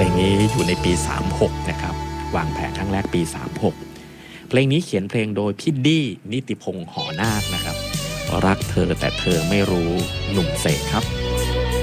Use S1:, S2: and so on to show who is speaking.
S1: ลงนี้อยู่ในปี36นะครับวางแผนครั้งแรกปี36เพลงนี้เขียนเพลงโดยพี่ดี้นิติพงษ์หอนาคนะครับรักเธอแต่เธอไม่รู้หนุ่มเสกครับ